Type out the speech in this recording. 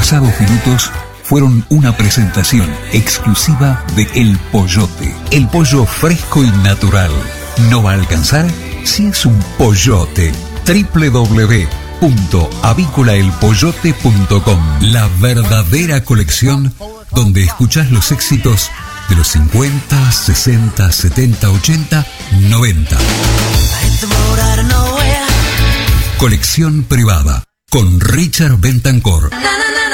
pasados minutos fueron una presentación exclusiva de El Pollote. El pollo fresco y natural. ¿No va a alcanzar? Si es un pollote. www.avícolaelpollote.com. La verdadera colección donde escuchás los éxitos de los 50, 60, 70, 80, 90. Colección privada con Richard Bentancor.